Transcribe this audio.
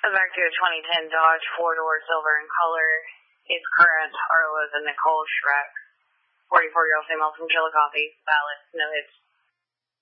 Back to a 2010 Dodge 4-door silver in color. Its current Arlo is a Nicole Schreck, 44-year-old female from Chillicothe. Valid, no hits.